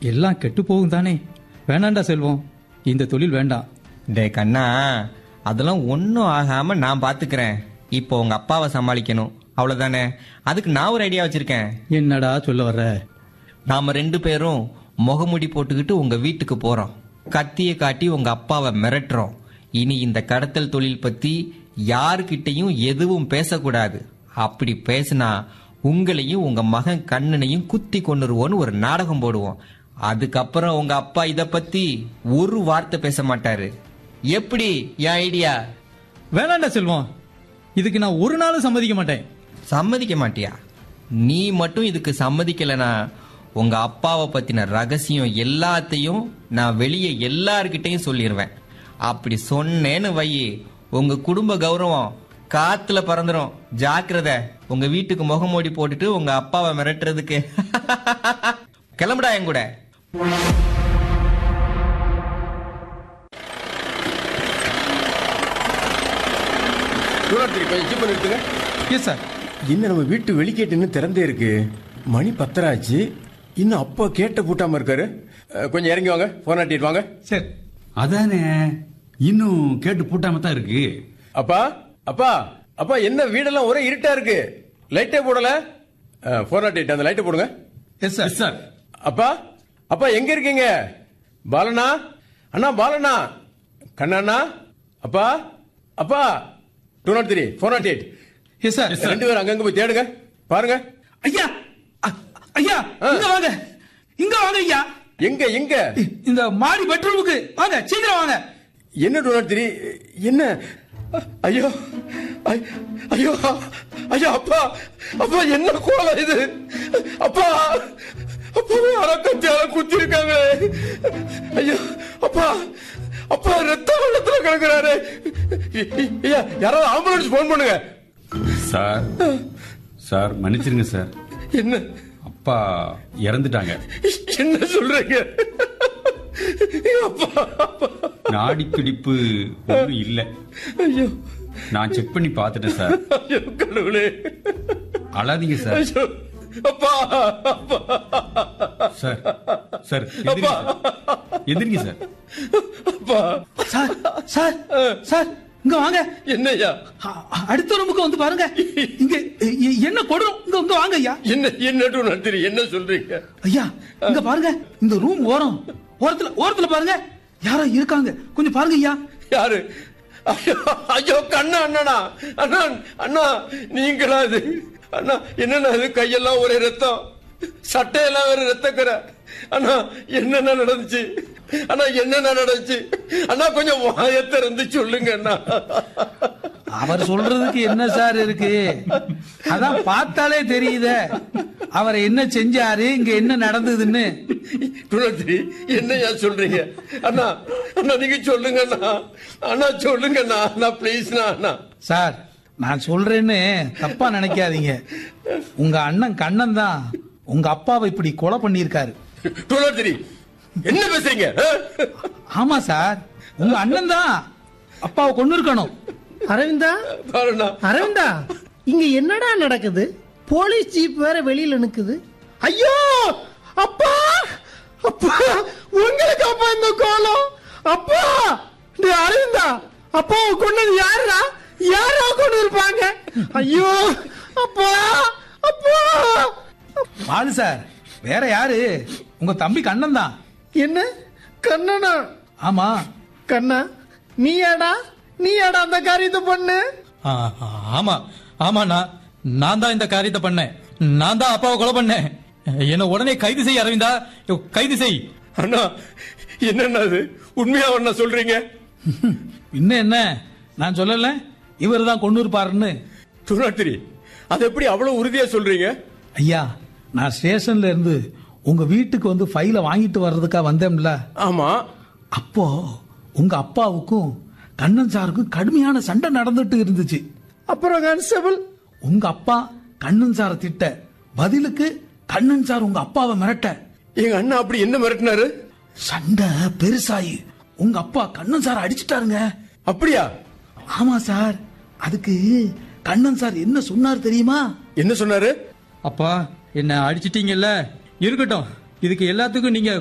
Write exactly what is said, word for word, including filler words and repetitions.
எல்லாம் கெட்டு போகும் தானே. வேணாண்டா செல்வம், இந்த தொழில் வேண்டாம். டே கண்ணா, அதெல்லாம் ஒன்றும் ஆகாம நான் பாத்துக்கிறேன். இப்போ உங்க அப்பாவை சமாளிக்கணும், அவ்வளவுதானே. அதுக்கு நான் ஒரு ஐடியா வச்சிருக்கேன். என்னடா சொல்ல வர்ற? நாம ரெண்டு பேரும் முகமுடி போட்டுக்கிட்டு உங்க வீட்டுக்கு போறோம். கத்தியை காட்டி உங்க அப்பாவை மிரட்டுறோம். இனி இந்த கடத்தல் தொழில் பத்தி யாருக்கிட்டையும் எதுவும் பேசக்கூடாது. அப்படி பேசினா உங்களையும் உங்க மகன் கண்ணனையும் குத்தி கொண்டுருவோன்னு ஒரு நாடகம் போடுவோம். அதுக்கப்புறம் உங்க அப்பா இத பத்தி ஒரு வார்த்தை பேச மாட்டாரு. எப்படி என் ஐடியா? வேணாண்டா செல்வம், இதுக்கு நான் ஒரு நாளும் சம்மதிக்க மாட்டேன். சம்மதிக்க மாட்டியா? நீ மட்டும் இதுக்கு சம்மதிக்கலனா உங்க அப்பாவை பத்தின ரகசியம் எல்லாத்தையும் நான் வெளியே எல்லார்கிட்டையும் சொல்லிடுவேன். அப்படி சொன்னேன்னு வை, உங்க குடும்ப கௌரவம் காத்துல பறந்துரும். ஜாக்கிரதை. உங்க வீட்டுக்கு முகமூடி போட்டுட்டு உங்க அப்பாவை மிரட்டுறதுக்கு கிளம்புடா என் கூட. என்ன நம்ம வீட்டு வெளிக்கேட்டு இன்னும் திறந்தே இருக்கு. மணி பத்தராச்சு, இன்னும் அப்பா கேட்ட பூட்டாம இருக்காரு. கொஞ்சம் இறங்கி வாங்க, போன் ஆட்டிட்டு வாங்க. சரி, அதானே, இன்னும் கேட்டு பூட்டாம தான் இருக்கு. அப்பா அப்பா அப்பா, என்ன வீடெல்லாம் ஒரே இருட்டா இருக்கு, லைட்டே போடல. போன் ஆட்டிட்டு அந்த லைட்டை போடுங்க. Yes sir. சார் அப்பா அப்பா, எங்க இருக்கீங்க? பாலனா அண்ணா, பாலனா, கண்ணா, அப்பா அப்பா. Two not three four not eight. Yes sir. ரெண்டு பேரும் அங்கங்க போய் தேடுங்க. பாருங்க. ஐயா ஐயா, இங்க வாங்க, இங்க வாங்க ஐயா. எங்க எங்க? இந்த மாடி பெட்ரூமுக்கு வாங்க, சீக்கிரம் வாங்க. என்ன டூ நாட் த்ரீ? என்ன? ஐயோ ஐயோ ஐயோ, அப்பா அப்பா, என்ன கோலம் இது? அப்பா அப்பா, யாரோ கத்தியால குத்தி இருக்காங்க. ஐயோ அப்பா அப்பா, ரத்த வெள்ளத்துல கிடக்குறாரு. யாராவது ஆம்புலன்ஸ் போன் பண்ணுங்க. சார் சார் மன்னிச்சிருங்க சார். என்ன? அப்பா இறந்துட்டாங்க. என்ன சொல்றீங்க? நாடி துடிப்பு ஒன்றும் இல்ல. ஐயோ, நான் செக் பண்ணி பார்த்துட்டேன் சார். ஐயோ கடவுளே, அழாதீங்க சார். ஐயோ அப்பா. சார் சார் எதிரிங்க சார். அப்பா. சார் சார் சார், இங்க வாங்க. என்னய்யா? அடுத்த ரூமுக்கு வந்து பாருங்க. இங்க என்ன கொடுறோம், இங்க வந்து வாங்க ஐயா. என்ன என்ன டூ நாட் த்ரீ, என்ன சொல்றீங்க? ஐயா இங்க பாருங்க, இந்த ரூம் ஓரம் ஓரத்துல ஓரத்துல பாருங்க, யாரோ இருக்காங்க, கொஞ்சம் பாருங்க ஐயா. யாரு? ஐயோ ஐயோ, கண்ணா அண்ணனா, அண்ணா அண்ணா, நீங்களா அது? அண்ணா என்னன்னா அது? கையெல்லாம் ஒரே ரத்தம், சட்டையெல்லாம் வேற ரத்தக்கரை. அண்ணா என்னென்ன நடந்துச்சு? அண்ணா என்னென்ன நடந்துச்சு? அண்ணா கொஞ்சம் வாயத்தை இருந்து சொல்லுங்க அண்ணா. அவர் சொல்றதுக்கு என்ன சார் இருக்கு? அதான் பார்த்தாலே தெரியுதே அவர் என்ன செஞ்சாரு, இங்க என்ன நடந்ததுன்னு. என்னையா சொல்றீங்க? அண்ணா அண்ணா, நீங்க சொல்லுங்க அண்ணா. அண்ணா சொல்லுங்க அண்ணா, அண்ணா ப்ளீஸ் அண்ணா. சார் நான் சொல்றேன்னு தப்பா நினைக்காதீங்க. உங்க அண்ணன் கண்ணன் தான் உங்க அப்பாவை இப்படி கொலை பண்ணிருக்காரு. என்ன பேசுறீங்க? ஆமா சார், உங்க அண்ணன் தான் அப்பாவை கொண்டு இருக்கணும். அரவிந்தா, அரவிந்தா, இங்க என்னடா நடக்குது? போலீஸ் ஜீப் வேற வெளியில நிக்குது. ஐயோ அப்பா அப்பா, உங்களுக்கு அப்பா இந்த கோலம்? அப்பா அரவிந்தா, அப்பாவை கொண்டது யாருடா? யாரா கொண்டு இருப்பாங்க? ஐயோ அப்பா அப்பா. பாலு சார், வேற யாரு? உங்க தம்பி கண்ணன் தான். என்ன கண்ணனா? ஆமா. கண்ணா, நீயாடா நீயாடா அந்த காரியத்தை பண்ண? ஆமா ஆமா, நான் நான் தான் இந்த காரியத்தை பண்ணேன். நான் தான் அப்பாவை கொலை பண்ணேன். என்ன உடனே கைது செய் அரவிந்தா, கைது செய். அண்ணா என்னன்னா அது? உண்மையா அண்ணா சொல்றீங்க? இன்னும் என்ன, நான் சொல்லல இவர் தான் கொண்டு இருப்பாருன்னு. துணாத்திரி, அது எப்படி அவ்வளவு உறுதியா சொல்றீங்க? ஐயா, நான் ஸ்டேஷன்ல இருந்து உங்க வீட்டுக்கு வந்து ஃபைல வாங்கிட்டு வர்றதுக்கா வந்தேன்ல. ஆமா. அப்போ உங்க அப்பாவுக்கும் கண்ணன் சாருக்கும் கடுமையான சண்டை நடந்துட்டு இருந்துச்சு. அப்புறம் கான்ஸ்டபிள், உங்க அப்பா கண்ணன் சாரை திட்ட, பதிலுக்கு கண்ணன் சார் உங்க அப்பாவை மிரட்ட. எங்க அண்ணா அப்படி என்ன மிரட்டினாரு? சண்டை பெருசாயி உங்க அப்பா கண்ணன் சார் அடிச்சுட்டாருங்க. அப்படியா? ஆமா சார். அதுக்கு கண்ணன் சார் என்ன சொன்னார் தெரியுமா? என்ன சொன்னாரு? அப்பா என்ன அடிச்சிட்டீங்கல்ல, இருக்கட்டும், இதுக்கு எல்லாத்துக்கும் நீங்க